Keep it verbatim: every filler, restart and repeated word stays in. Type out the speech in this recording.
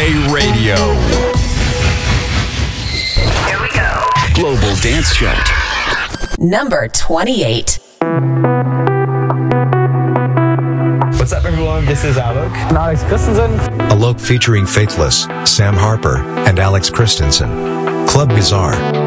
Radio. Here we go. Global Dance Chart. Number twenty-eight. What's up, everyone? This is Alok. And Alex Christensen. Alok featuring Faithless, Sam Harper, and Alex Christensen. Club Bizarre.